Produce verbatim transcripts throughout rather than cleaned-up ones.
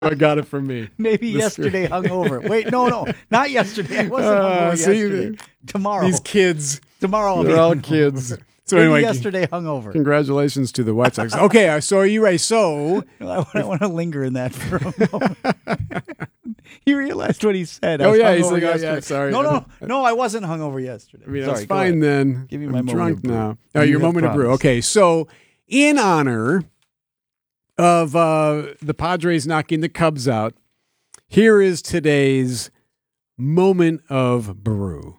I got it from me. Maybe This- yesterday hungover. Wait, no, no, not yesterday. I wasn't Uh, hungover see, yesterday. Tomorrow. These kids, Tomorrow I'll be they're all hungover. kids. So Maybe anyway, yesterday hungover. congratulations to the White Sox. Okay, uh, so are you ready? So I want, I want to linger in that for a moment. He realized what he said. I Oh, was yeah, he's hungover like, oh, yeah, yesterday. sorry. No, no, no, I wasn't hungover yesterday. I mean, Sorry, that's go fine ahead. then. Give me I'm my moment drunk of brew. now. Oh, You your have moment of brew. promised. Okay, so in honor of uh, the Padres knocking the Cubs out, here is today's moment of brew.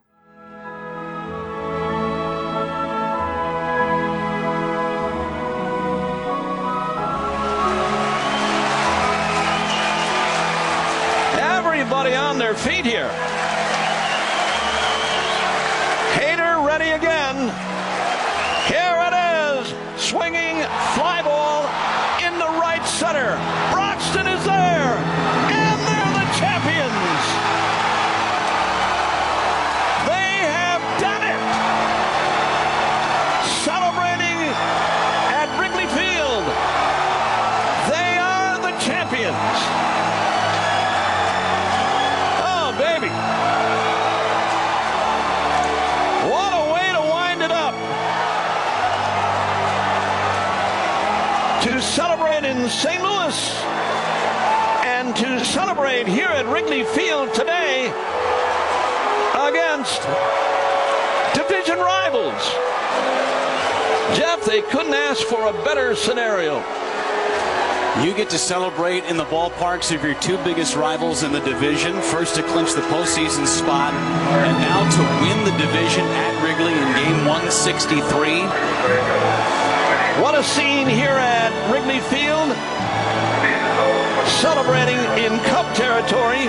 Everybody on their feet here. Hader ready again. Here it is. Swinging fly ball into right center. Broxton is there. And they're the champions. They have done it. Celebrating at Wrigley Field. They are the champions. Baby. What a way to wind it up. To celebrate in Saint Louis and to celebrate here at Wrigley Field today against division rivals. Jeff, they couldn't ask for a better scenario. You get to celebrate in the ballparks of your two biggest rivals in the division. First to clinch the postseason spot, and now to win the division at Wrigley in game one sixty-three. What a scene here at Wrigley Field. Celebrating in Cup territory.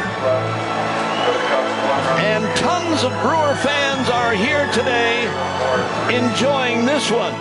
And tons of Brewer fans are here today enjoying this one.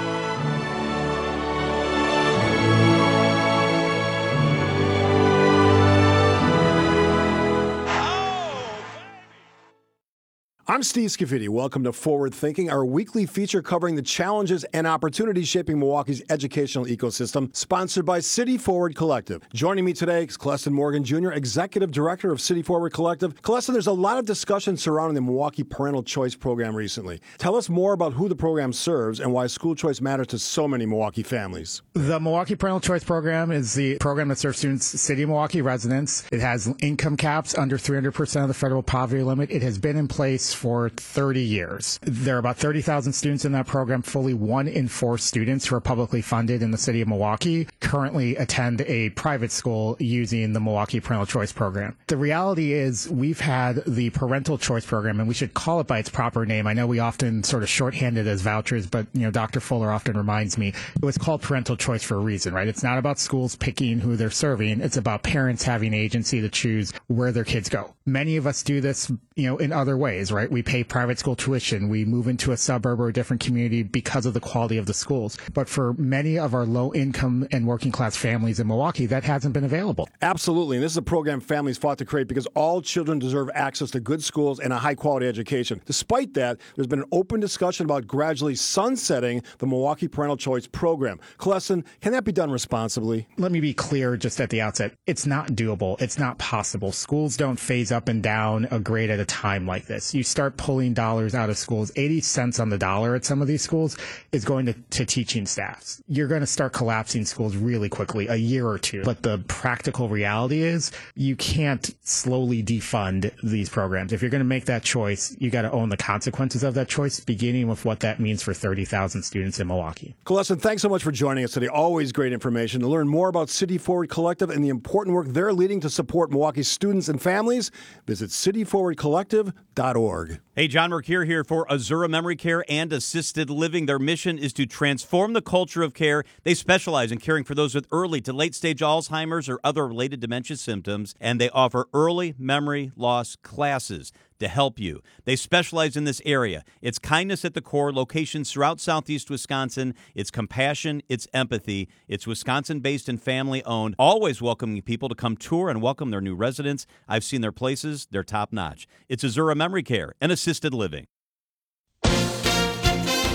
I'm Steve Scafidi. Welcome to Forward Thinking, our weekly feature covering the challenges and opportunities shaping Milwaukee's educational ecosystem, sponsored by City Forward Collective. Joining me today is Colestin Morgan Junior, Executive Director of City Forward Collective. Colestin, there's a lot of discussion surrounding the Milwaukee Parental Choice Program recently. Tell us more about who the program serves and why school choice matters to so many Milwaukee families. The Milwaukee Parental Choice Program is the program that serves students, City of Milwaukee residents. It has income caps under three hundred percent of the federal poverty limit. It has been in place for thirty years. There are about thirty thousand students in that program. Fully one in four students who are publicly funded in the city of Milwaukee currently attend a private school using the Milwaukee Parental Choice Program. The reality is we've had the Parental Choice Program, and we should call it by its proper name. I know we often sort of shorthand it as vouchers, but you know, Doctor Fuller often reminds me it was called Parental Choice for a reason, right? It's not about schools picking who they're serving. It's about parents having agency to choose where their kids go. Many of us do this, you know, in other ways, right? We pay private school tuition. We move into a suburb or a different community because of the quality of the schools. But for many of our low income and working class families in Milwaukee, that hasn't been available. Absolutely. And this is a program families fought to create because all children deserve access to good schools and a high quality education. Despite that, there's been an open discussion about gradually sunsetting the Milwaukee Parental Choice Program. Colestin, can that be done responsibly? Let me be clear just at the outset. It's not doable. It's not possible. Schools don't phase up and down a grade at a time like this. You start pulling dollars out of schools. eighty cents on the dollar at some of these schools is going to, to teaching staffs. You're going to start collapsing schools really quickly, a year or two. But the practical reality is you can't slowly defund these programs. If you're going to make that choice, you got to own the consequences of that choice, beginning with what that means for thirty thousand students in Milwaukee. Colestin, thanks so much for joining us today. Always great information. To learn more about City Forward Collective and the important work they're leading to support Milwaukee's students and families, visit city forward collective dot org. Hey, John Mercure here for Azura Memory Care and Assisted Living. Their mission is to transform the culture of care. They specialize in caring for those with early to late-stage Alzheimer's or other related dementia symptoms, and they offer early memory loss classes to help you. They specialize in this area. It's kindness at the core, locations throughout southeast Wisconsin. It's compassion, it's empathy. It's Wisconsin-based and family-owned, always welcoming people to come tour and welcome their new residents. I've seen their places. They're top-notch. It's Azura Memory Care and Assisted Living. A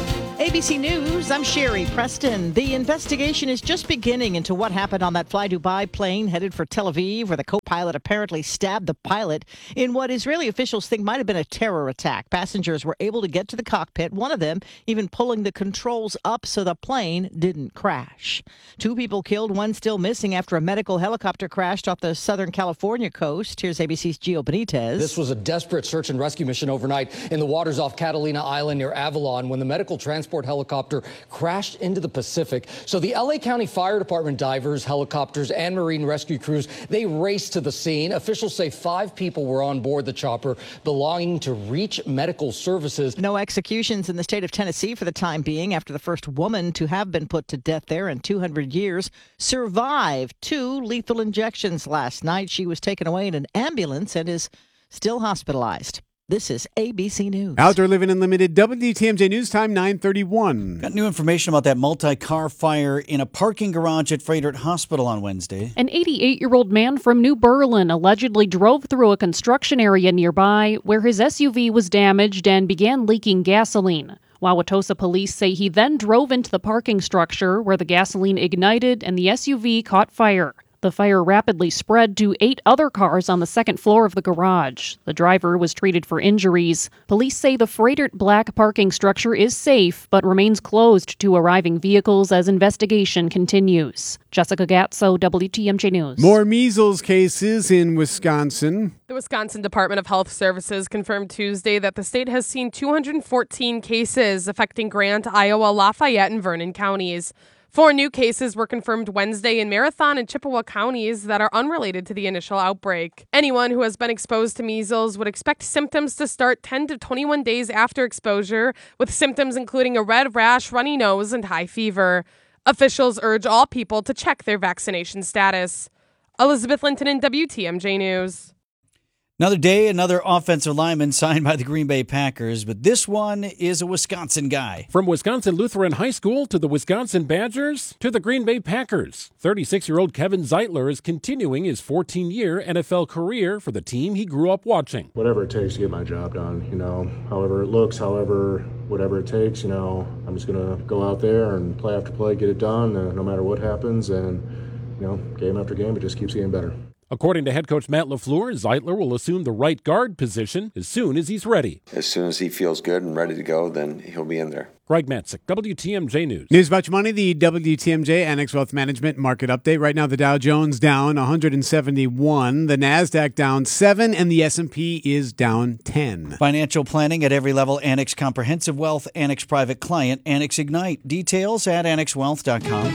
A B C News, I'm Sherry Preston. The investigation is just beginning into what happened on that Fly Dubai plane headed for Tel Aviv, where the co-pilot apparently stabbed the pilot in what Israeli officials think might have been a terror attack. Passengers were able to get to the cockpit, one of them even pulling the controls up so the plane didn't crash. Two people killed, one still missing after a medical helicopter crashed off the Southern California coast. Here's A B C's Gio Benitez. This was a desperate search and rescue mission overnight in the waters off Catalina Island near Avalon when the medical transport helicopter crashed into the Pacific. So the L A County Fire Department divers, helicopters, and marine rescue crews, they raced to the scene. Officials say five people were on board the chopper belonging to Reach Medical Services. No executions in the state of Tennessee for the time being after the first woman to have been put to death there in two hundred years survived two lethal injections last night. She was taken away in an ambulance and is still hospitalized. This is A B C News. Outdoor Living Unlimited, W T M J News Time, nine thirty-one. Got new information about that multi-car fire in a parking garage at Frederick Hospital on Wednesday. An eighty-eight-year-old man from New Berlin allegedly drove through a construction area nearby where his S U V was damaged and began leaking gasoline. Wauwatosa police say he then drove into the parking structure where the gasoline ignited and the S U V caught fire. The fire rapidly spread to eight other cars on the second floor of the garage. The driver was treated for injuries. Police say the freighted black parking structure is safe, but remains closed to arriving vehicles as investigation continues. Jessica Gatso, W T M J News. More measles cases in Wisconsin. The Wisconsin Department of Health Services confirmed Tuesday that the state has seen two hundred fourteen cases affecting Grant, Iowa, Lafayette, and Vernon counties. Four new cases were confirmed Wednesday in Marathon and Chippewa counties that are unrelated to the initial outbreak. Anyone who has been exposed to measles would expect symptoms to start ten to twenty-one days after exposure, with symptoms including a red rash, runny nose, and high fever. Officials urge all people to check their vaccination status. Elizabeth Linton in W T M J News. Another day, another offensive lineman signed by the Green Bay Packers, but this one is a Wisconsin guy. From Wisconsin Lutheran High School to the Wisconsin Badgers to the Green Bay Packers, thirty-six-year-old Kevin Zeitler is continuing his fourteen-year N F L career for the team he grew up watching. Whatever it takes to get my job done, you know, however it looks, however, whatever it takes, you know, I'm just going to go out there and play after play, get it done, uh, no matter what happens, and, you know, game after game, it just keeps getting better. According to head coach Matt LaFleur, Zeitler will assume the right guard position as soon as he's ready. As soon as he feels good and ready to go, then he'll be in there. Greg Matzik, W T M J News. News about your money, the W T M J Annex Wealth Management market update. Right now, the Dow Jones down one hundred seventy-one, the NASDAQ down seven, and the S and P is down ten. Financial planning at every level. Annex Comprehensive Wealth, Annex Private Client, Annex Ignite. Details at annex wealth dot com.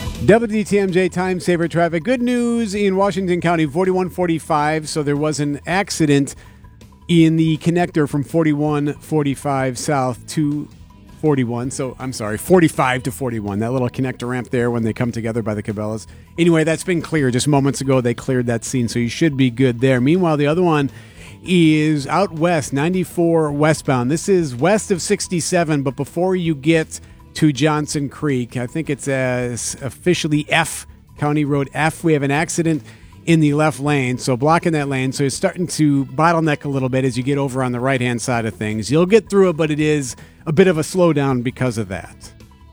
W T M J Time Saver Traffic. Good news in Washington County, forty-one forty-five. So there was an accident in the connector from forty-one forty-five south to forty-one. So I'm sorry, forty-five to forty-one. That little connector ramp there when they come together by the Cabela's. Anyway, that's been cleared. Just moments ago, they cleared that scene. So you should be good there. Meanwhile, the other one is out west, ninety-four westbound. This is west of sixty-seven, but before you get to Johnson Creek. I think it's as officially F, County Road F. We have an accident in the left lane, so blocking that lane. So it's starting to bottleneck a little bit as you get over on the right-hand side of things. You'll get through it, but it is a bit of a slowdown because of that.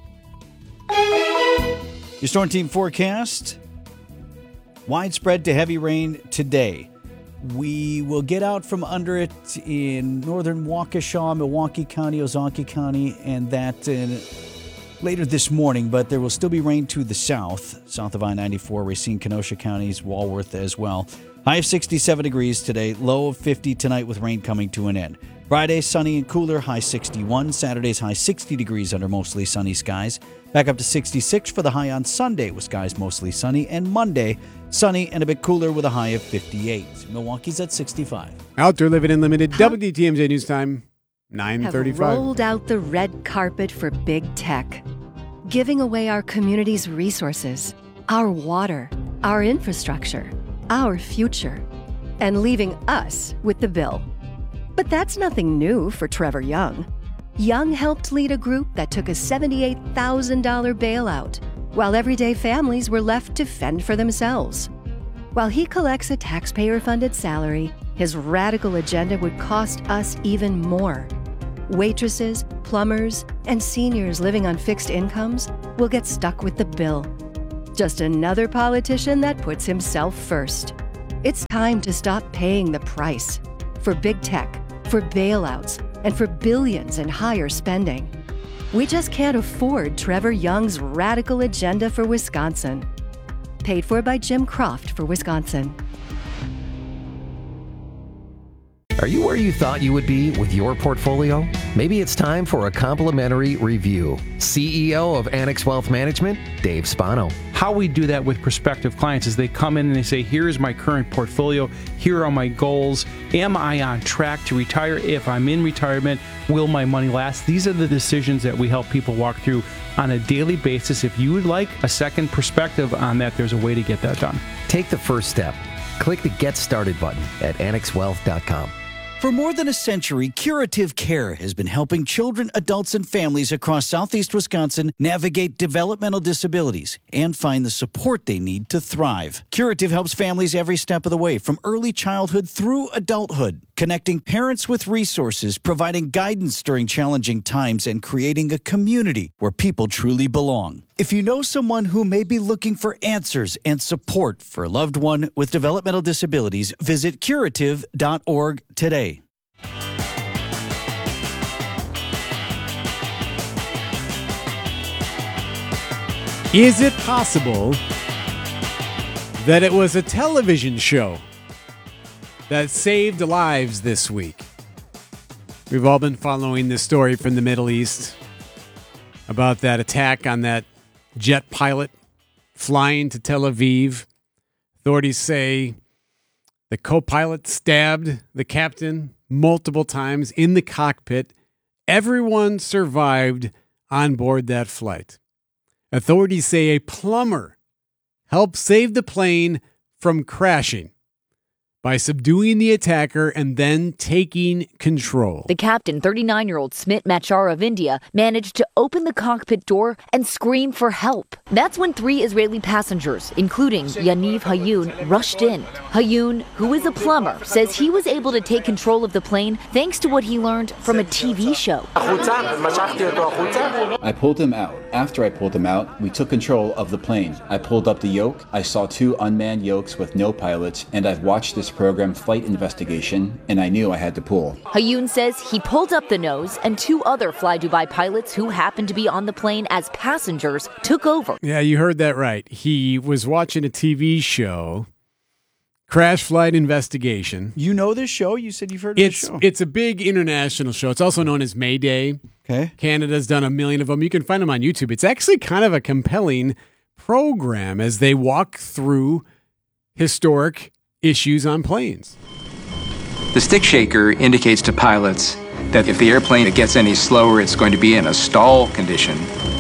Your Storm Team forecast. Widespread to heavy rain today. We will get out from under it in northern Waukesha, Milwaukee County, Ozaukee County, and that in later this morning, but there will still be rain to the south, south of I ninety-four, Racine, Kenosha counties, Walworth as well. High of sixty-seven degrees today, low of fifty tonight with rain coming to an end. Friday, sunny and cooler, high sixty-one. Saturday's high sixty degrees under mostly sunny skies. Back up to sixty-six for the high on Sunday with skies mostly sunny. And Monday, sunny and a bit cooler with a high of fifty-eight. Milwaukee's at sixty-five. Outdoor Living Unlimited, W T M J News Time, nine thirty-five. Have rolled out the red carpet for big tech, giving away our community's resources, our water, our infrastructure, our future, and leaving us with the bill. But that's nothing new for Trevor Young. Young helped lead a group that took a seventy-eight thousand dollars bailout, while everyday families were left to fend for themselves. While he collects a taxpayer-funded salary, his radical agenda would cost us even more. Waitresses, plumbers, and seniors living on fixed incomes will get stuck with the bill. Just another politician that puts himself first. It's time to stop paying the price for big tech, for bailouts, and for billions in higher spending. We just can't afford Trevor Young's radical agenda for Wisconsin. Paid for by Jim Croft for Wisconsin. Are you where you thought you would be with your portfolio? Maybe it's time for a complimentary review. C E O of Annex Wealth Management, Dave Spano. How we do that with prospective clients is they come in and they say, here's my current portfolio, here are my goals, am I on track to retire? If I'm in retirement, will my money last? These are the decisions that we help people walk through on a daily basis. If you would like a second perspective on that, there's a way to get that done. Take the first step. Click the Get Started button at annex wealth dot com. For more than a century, Curative Care has been helping children, adults, and families across southeast Wisconsin navigate developmental disabilities and find the support they need to thrive. Curative helps families every step of the way, from early childhood through adulthood, connecting parents with resources, providing guidance during challenging times, and creating a community where people truly belong. If you know someone who may be looking for answers and support for a loved one with developmental disabilities, visit curative dot org today. Is it possible that it was a television show that saved lives this week? We've all been following this story from the Middle East about that attack on that jet pilot flying to Tel Aviv. Authorities say the co-pilot stabbed the captain multiple times in the cockpit. Everyone survived on board that flight. Authorities say a plumber helped save the plane from crashing by subduing the attacker and then taking control. The captain, thirty-nine-year-old Smit Machar of India, managed to open the cockpit door and scream for help. That's when three Israeli passengers, including Yaniv Hayun, rushed in. Hayun, who is a plumber, says he was able to take control of the plane thanks to what he learned from a T V show. I pulled him out. After I pulled him out, we took control of the plane. I pulled up the yoke. I saw two unmanned yokes with no pilots, and I've watched this program Flight Investigation, and I knew I had to pull. Hayun says he pulled up the nose, and two other Fly Dubai pilots who happened to be on the plane as passengers took over. Yeah, you heard that right. He was watching a T V show, Crash Flight Investigation. You know this show? You said you've heard of it's, this show. It's a big international show. It's also known as Mayday. Okay. Canada's done a million of them. You can find them on YouTube. It's actually kind of a compelling program as they walk through historic issues on planes. The stick shaker indicates to pilots that if the airplane gets any slower, it's going to be in a stall condition.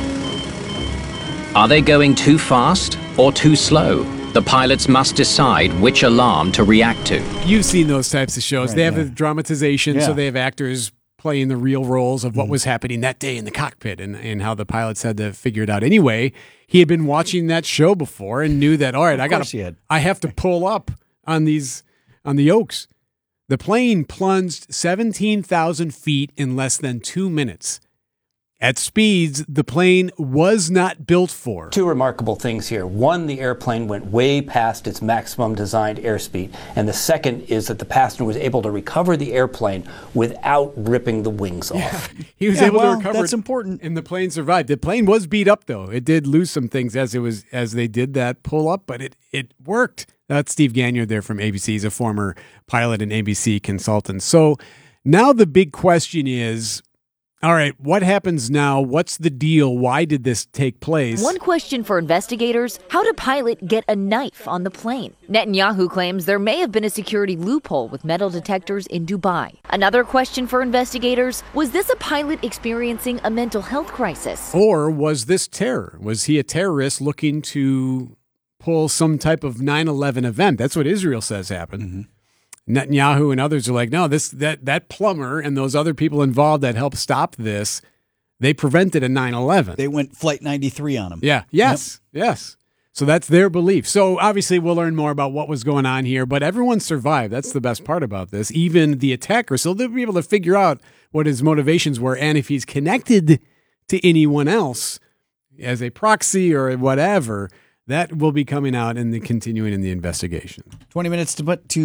Are they going too fast or too slow? The pilots must decide which alarm to react to. You've seen those types of shows. Right, they have yeah. a dramatization, Yeah. so they have actors playing the real roles of what Mhm. was happening that day in the cockpit and, and how the pilots had to figure it out. Anyway, he had been watching that show before and knew that, all right, Of I got course he had. I have to pull up on these on the yokes. The plane plunged seventeen thousand feet in less than two minutes. At speeds the plane was not built for. Two remarkable things here. One, the airplane went way past its maximum designed airspeed. And the second is that the passenger was able to recover the airplane without ripping the wings off. He was Yeah, able well, to recover that's it, important. and the plane survived. The plane was beat up, though. It did lose some things as it was as they did that pull up, but it it worked. That's Steve Gagnon there from A B C. He's a former pilot and A B C consultant. So now the big question is, all right, what happens now? What's the deal? Why did this take place? One question for investigators, how did pilot get a knife on the plane? Netanyahu claims there may have been a security loophole with metal detectors in Dubai. Another question for investigators, was this a pilot experiencing a mental health crisis? Or was this terror? Was he a terrorist looking to pull some type of nine eleven event? That's what Israel says happened. Mm-hmm. Netanyahu and others are like, no, this that that plumber and those other people involved that helped stop this, they prevented a nine eleven. They went Flight ninety-three on him. Yeah. Yes. Yep. Yes. So that's their belief. So obviously we'll learn more about what was going on here, but everyone survived. That's the best part about this. Even the attacker. So they'll be able to figure out what his motivations were and if he's connected to anyone else as a proxy or whatever. That will be coming out and the continuing in the investigation. twenty minutes to put to